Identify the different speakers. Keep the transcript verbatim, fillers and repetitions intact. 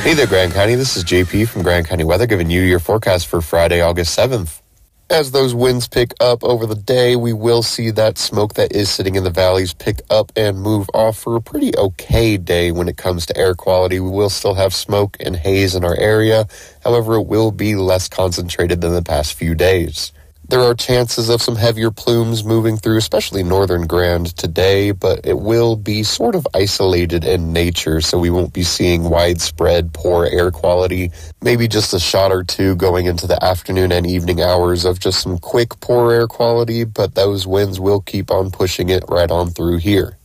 Speaker 1: Hey there, Grand County. This is J P from Grand County Weather giving you your forecast for Friday, August seventh. As those winds pick up over the day, we will see that smoke that is sitting in the valleys pick up and move off for a pretty okay day when it comes to air quality. We will still have smoke and haze in our area. However, it will be less concentrated than the past few days. There are chances of some heavier plumes moving through, especially northern Grand today, but it will be sort of isolated in nature, so we won't be seeing widespread poor air quality. Maybe just a shot or two going into the afternoon and evening hours of just some quick poor air quality, but those winds will keep on pushing it right on through here.